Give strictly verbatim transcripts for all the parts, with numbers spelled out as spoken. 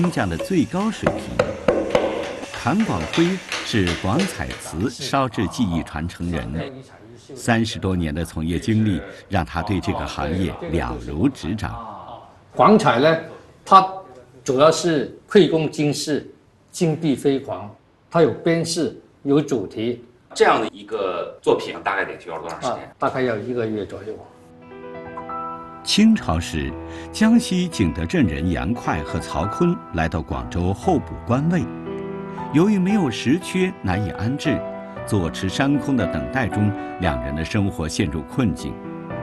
工匠的最高水平。谭广辉是广彩瓷烧制技艺传承人，三十多年的从业经历让他对这个行业了如指掌。 广彩呢，它主要是绘工精细、金碧辉煌，它有边饰，有主题。 这样的一个作品大概得需要多长时间？ 啊、大概要一个月左右。 清朝时，江西景德镇人杨快和曹锟来到广州候补官位。由于没有实缺，难以安置，坐吃山空的等待中，两人的生活陷入困境。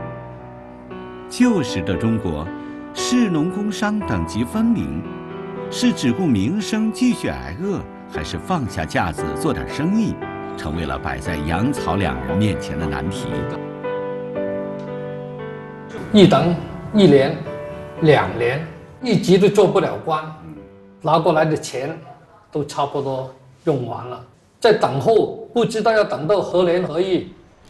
旧时的中国，士农工商等级分明，是只顾名声继续挨饿，还是放下架子做点生意，成为了摆在杨曹两人面前的难题。 一等一年、两年，一级都做不了官，拿过来的钱都差不多用完了，在等候，不知道要等到何年何月。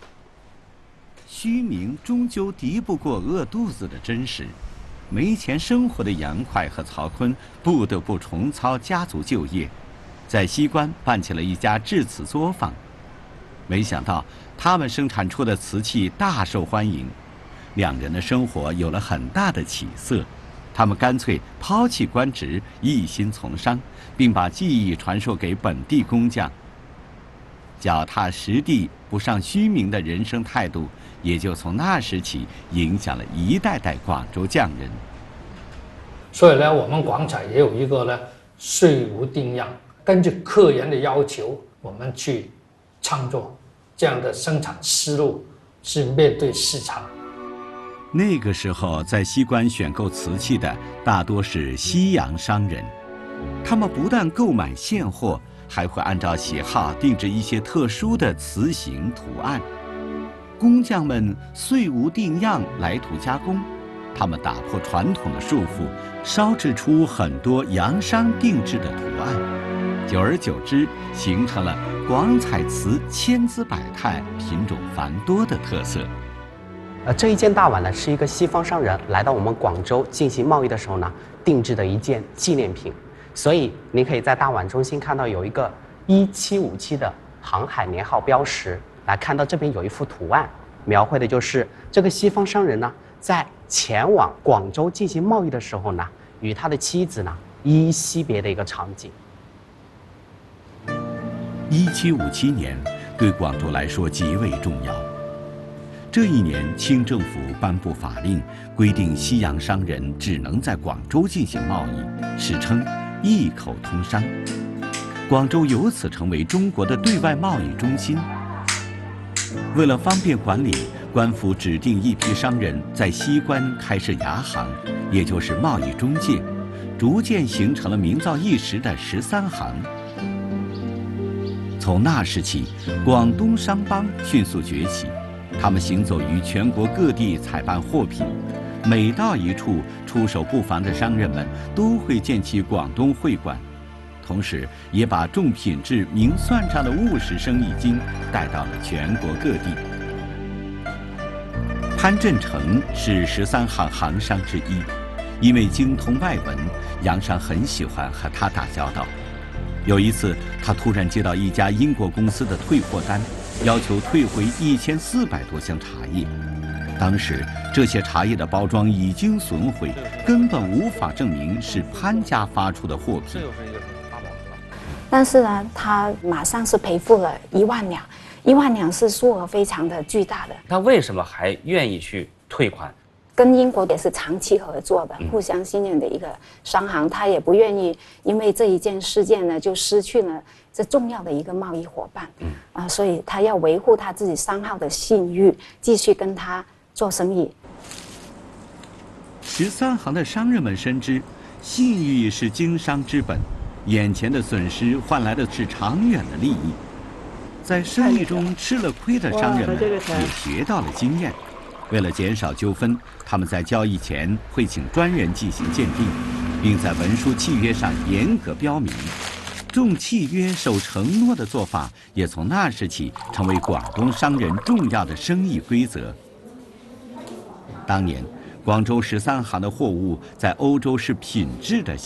虚名终究敌不过饿肚子的真实，没钱生活的杨快和曹锟不得不重操家族旧业，在西关办起了一家制瓷作坊。没想到他们生产出的瓷器大受欢迎，两人的生活有了很大的起色。他们干脆抛弃官职，一心从商，并把技艺传授给本地工匠。脚踏实地、不上虚名的人生态度，也就从那时起影响了一代代广州匠人。 所以呢，我们广彩也有一个呢税无定样，根据客人的要求，我们去创作这样的生产思路，是面对市场。 那个时候，在西关选购瓷器的大多是西洋商人，他们不但购买现货，还会按照喜好定制一些特殊的瓷形图案。工匠们遂无定样，来图加工，他们打破传统的束缚，烧制出很多洋商定制的图案。久而久之，形成了广彩瓷千姿百态、品种繁多的特色。 呃，这一件大碗呢，是一个西方商人来到我们广州进行贸易的时候呢，定制的一件纪念品。所以您可以在大碗中心看到有一个一七五七的航海年号标识，来看到这边有一幅图案，描绘的就是这个西方商人呢，在前往广州进行贸易的时候呢，与他的妻子呢依依惜别的一个场景。 一七五七年对广州来说极为重要。这一年，清政府颁布法令，规定西洋商人只能在广州进行贸易，史称“一口通商”。广州由此成为中国的对外贸易中心。为了方便管理，官府指定一批商人在西关开设牙行，也就是贸易中介，逐渐形成了名噪一时的十三行。从那时起，广东商帮迅速崛起。他们行走于全国各地采办货品，每到一处，出手不凡的商人们都会建起广东会馆，同时也把重品质、明算账的务实生意经带到了全国各地。潘振成是十三行行商之一，因为精通外文，洋商很喜欢和他打交道。有一次，他突然接到一家英国公司的退货单，要求退回一千四百多箱茶叶。当时这些茶叶的包装已经损毁，根本无法证明是潘家发出的货品。 但是呢，他马上是赔付了一万两，一万两是数额非常的巨大的。 他为什么还愿意去退款？ 跟英国也是长期合作的、互相信任的一个商行，他也不愿意因为这一件事件呢，就失去了这重要的一个贸易伙伴。嗯啊，所以他要维护他自己商号的信誉，继续跟他做生意。 十三行的商人们深知，信誉是经商之本，眼前的损失换来的是长远的利益。在生意中吃了亏的商人们也学到了经验。为了减少纠纷，他们在交易前会请专人进行鉴定，并在文书契约上严格标明。重契约、守承诺的做法也从那时起成为广东商人重要的生意规则。当年，广州十三行的货物在欧洲是品质的